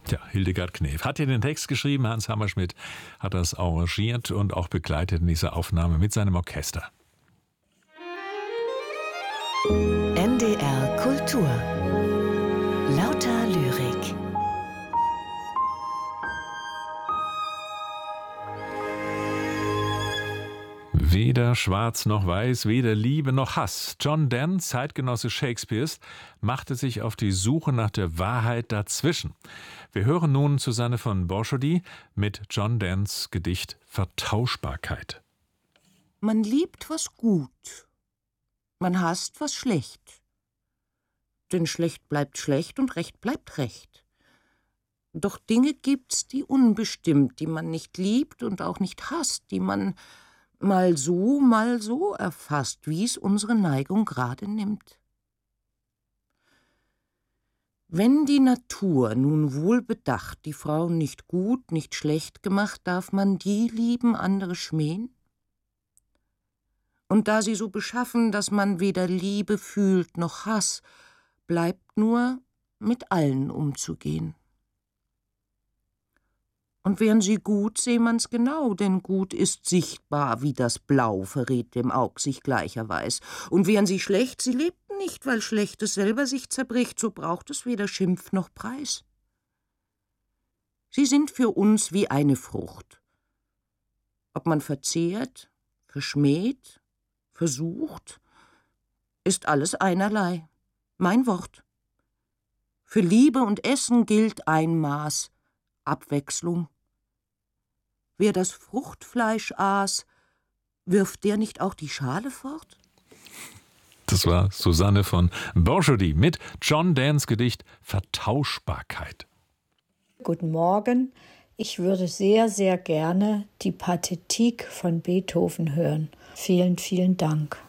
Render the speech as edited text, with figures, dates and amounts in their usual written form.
Tja, Hildegard Knef hat hier den Text geschrieben, Hans Hammerschmidt hat das arrangiert und auch begleitet in dieser Aufnahme mit seinem Orchester. NDR Kultur. Lauter Lyrik. Weder Schwarz noch Weiß, weder Liebe noch Hass. John Donne, Zeitgenosse Shakespeares, machte sich auf die Suche nach der Wahrheit dazwischen. Wir hören nun Susanne von Borchody mit John Donnes Gedicht Vertauschbarkeit. Man liebt, was gut. Man hasst, was schlecht. Denn schlecht bleibt schlecht und recht bleibt recht. Doch Dinge gibt's, die unbestimmt, die man nicht liebt und auch nicht hasst, die man mal so erfasst, wie's unsere Neigung gerade nimmt. Wenn die Natur nun wohlbedacht die Frau nicht gut, nicht schlecht gemacht, darf man die lieben, andere schmähen? Und da sie so beschaffen, dass man weder Liebe fühlt noch Hass, bleibt nur, mit allen umzugehen. Und wären sie gut, seh man's genau, denn gut ist sichtbar, wie das Blau verrät dem Aug sich gleicherweis. Und wären sie schlecht, sie lebten nicht, weil Schlechtes selber sich zerbricht, so braucht es weder Schimpf noch Preis. Sie sind für uns wie eine Frucht. Ob man verzehrt, verschmäht, versucht, ist alles einerlei. Mein Wort. Für Liebe und Essen gilt ein Maß, Abwechslung. Wer das Fruchtfleisch aß, wirft der nicht auch die Schale fort? Das war Susanne von Borchody mit John Donnes Gedicht Vertauschbarkeit. Guten Morgen. Ich würde sehr, sehr gerne die Pathetique von Beethoven hören. Vielen, vielen Dank.